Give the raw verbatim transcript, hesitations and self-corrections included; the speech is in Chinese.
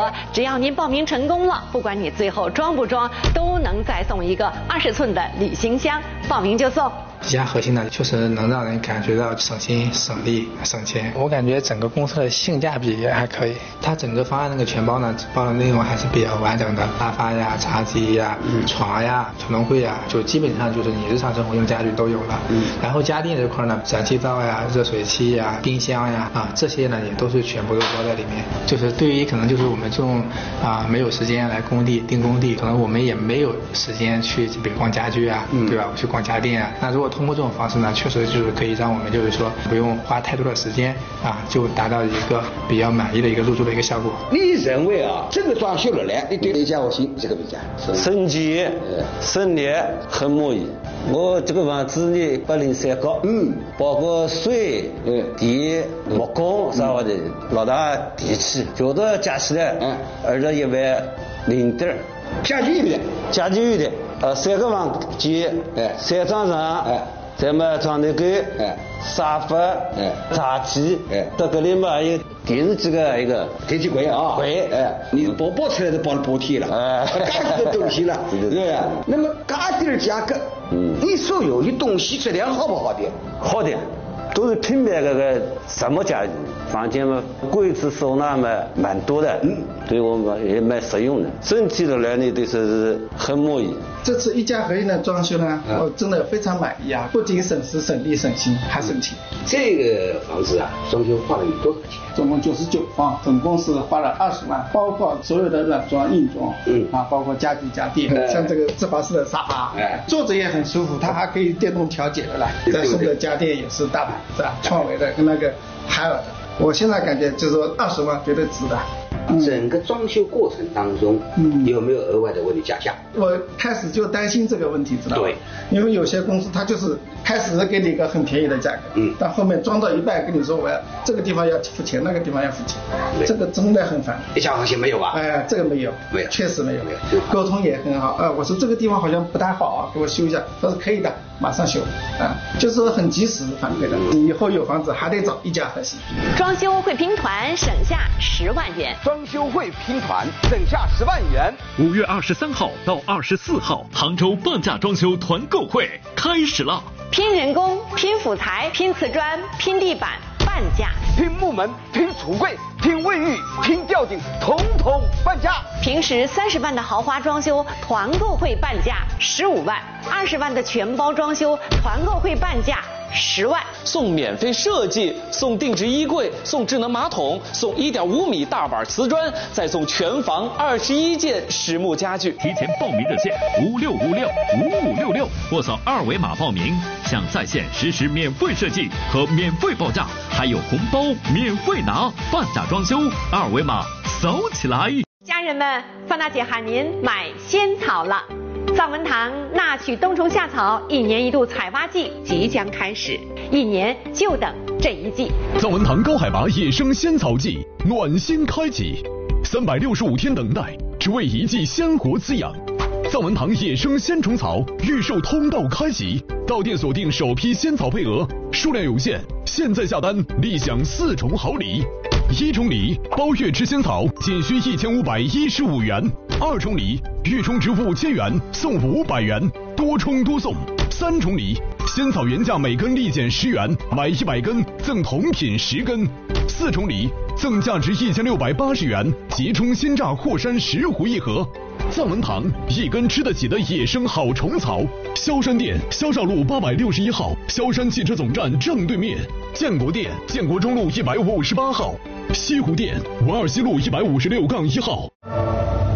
额，只要您报名成功了，不管你最后装不装，都能再送一个二十寸的旅行箱，报名就送。 宜家核心呢，确实能让人感觉到省心、省力、省钱。我感觉整个公司的性价比也还可以。它整个方案那个全包呢，包的内容还是比较完整的，沙发呀、茶几呀、嗯、床呀、传动柜呀，就基本上就是你日常生活用家具都有了。嗯。然后家电这块呢，燃气灶呀、热水器呀、冰箱呀啊这些呢，也都是全部都包在里面。就是对于可能就是我们这种啊没有时间来工地订工地，可能我们也没有时间去比如逛家具啊，嗯、对吧？去逛家电啊，那如果通过这种方式呢，确实就是可以让我们就是说不用花太多的时间啊，就达到一个比较满意的一个入住的一个效果。 你认为啊，这个装修了呢，你对宜家核心这个评价？ 省钱、省力，很满意。我这个房子呢，八零三高，嗯，包括水、嗯、电、木工啥的，老大地气，觉得加起来，嗯，二十一万零点。 家具有的， 家具有的，呃，三个房间，哎，三张床，哎，咱们床头柜，哎，沙发，哎，茶几，哎，到这里嘛还有电视机个一个电视柜啊， 柜， 哎，你包包出来都包了包天了，哎，这个东西了，对不对？那么家电的价格，嗯，你所有的东西质量好不好的？ 好的。都是品牌这个什么家具，房间嘛，柜子收纳嘛蛮多的，嗯，对我们也蛮实用的。整体的来呢，都是很满意。 这次一家合一的装修呢，我真的非常满意啊！不仅省时、省力、省心，还省钱。 这个房子啊，装修花了有多少钱？ 总共九十九方，总共是花了二十万，包括所有的软装、硬装，嗯啊，包括家具家电，嗯、像这个自拔式的沙发，哎，坐着也很舒服，它还可以电动调节的来。再送的家电也是大牌子啊，创维的跟那个海尔的。我现在感觉就是说二十万绝对值的。 整个装修过程当中，嗯，有没有额外的为你加价？ 我开始就担心这个问题，知道吗？ 对， 因为有些公司它就是开始给你一个很便宜的价格，嗯，但后面装到一半跟你说我要这个地方要付钱，那个地方要付钱，这个真的很烦。 一家核心没有吧？ 哎，这个没有， 没有， 确实没有， 没有， 沟通也很好。啊，我说这个地方好像不太好啊，给我修一下，他说可以的，马上修，啊，就是说很及时反馈的。嗯、以后有房子还得找一家核心。 装修会拼团省下十万元。 装修会拼团省下十万元。 五月二十三号到二十四号，杭州半价装修团购会开始了。 拼人工、拼辅材、拼瓷砖、拼地板，半价； 拼木门、拼橱柜、拼卫浴、拼吊顶，统统半价。 平时三十万的豪华装修，团购会半价十五万；二十万的全包装修，团购会半价十万。 送免费设计，送定制衣柜，送智能马桶，送一点五米大板瓷砖，再送全房二十一件实木家具。 提前报名热线五六五六五五六六，或扫二维码报名，享在线实时免费设计和免费报价，还有红包免费拿。半价装修，二维码扫起来。 家人们，范大姐喊您买仙草了。藏文堂纳曲冬虫夏草一年一度采挖季即将开始，一年就等这一季。 藏文堂高海拔野生仙草季暖心开启，三百六十五天等待，只为一季鲜活滋养。藏文堂野生仙虫草预售通道开启，到店锁定首批仙草配额，数量有限，现在下单立享四重好礼。一重礼，包月吃仙草仅需一千五百一十五元；二重礼，月充值五千元送五百元，多充多送；三重礼，仙草原价每根立减十元，买一百根赠同品十根；四重礼，赠价值一千六百八十元即充鲜榨霍山石斛一盒。藏文堂一根吃得起的野生好虫草，萧山店萧绍路八百六十一号，萧山汽车总站正对面；建国店建国中路一百五十八号，西湖店文二西路一百五十六杠一号。